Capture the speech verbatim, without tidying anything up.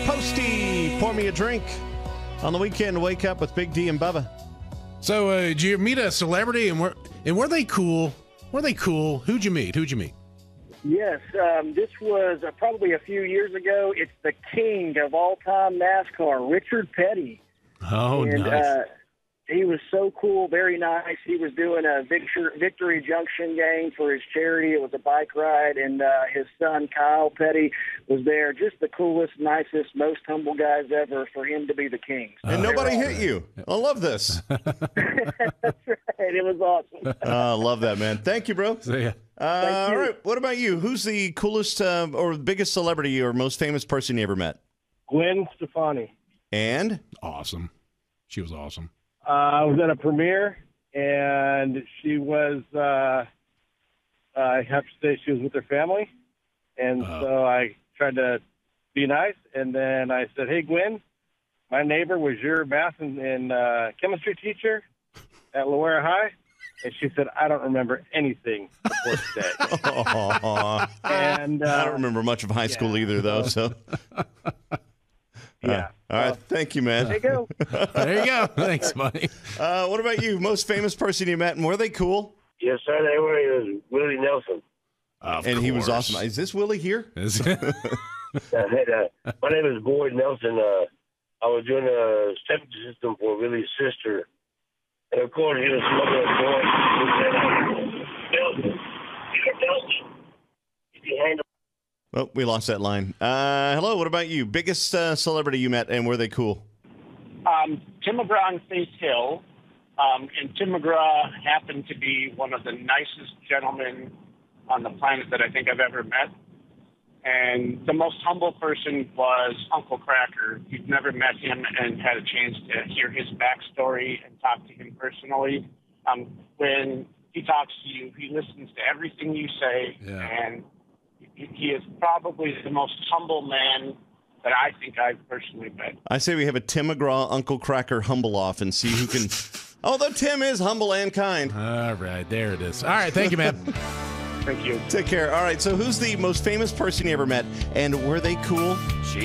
Posty, pour me a drink. On the weekend, wake up with Big D and Bubba. So, uh, did you meet a celebrity, and were and were they cool? Were they cool? Who'd you meet? Who'd you meet? Yes, um, this was uh, probably a few years ago. It's the king of all-time NASCAR, Richard Petty. Oh, and, nice. Uh, he was so cool, very nice. He was doing a Victor, Victory Junction game for his charity. It was a bike ride, and uh, his son, Kyle Petty, was there. Just the coolest, nicest, most humble guys ever for him to be the king. So And nobody hit you. I love this. That's right. It was awesome. I uh, love that, man. Thank you, bro. So, yeah. Uh, you. all right. What about you? Who's the coolest uh, or biggest celebrity or most famous person you ever met? Gwen Stefani. And? Awesome. She was awesome. Uh, I was at a premiere, and she was, uh, I have to say, she was with her family. And Uh. so I tried to be nice, and then I said, hey, Gwen, my neighbor was your math and, and uh, chemistry teacher at Loera High. And she said, I don't remember anything before today. Aw. and uh, I don't remember much of high school yeah. either, though. So, Yeah. all right. Well, Thank you, man. there you go. There you go. Thanks, buddy. Uh, what about you? Most famous person you met, and were they cool? Yes, sir. They were. It was Willie Nelson. Of and he was course. awesome. Is this Willie here? Is- I had, uh, my name is Boyd Nelson. Uh, I was doing a septic system for Willie's sister. And, of course, he was smoking a joint. He said, Nelson, Peter Nelson, if you handle Oh, we lost that line. Uh, hello. What about you? Biggest uh, celebrity you met, and were they cool? Um, Tim McGraw and Faith Hill. Um, and Tim McGraw happened to be one of the nicest gentlemen on the planet that I think I've ever met. And the most humble person was Uncle Cracker. You've never met him and had a chance to hear his backstory and talk to him personally. Um, when he talks to you, he listens to everything you say, Yeah. and he he is probably the most humble man that I think I've personally met. I say we have a Tim McGraw, Uncle Cracker humble off and see who can. Although Tim is humble and kind. All right. There it is. All right. Thank you, man. Thank you. Take care. All right. So, who's the most famous person you ever met, and were they cool?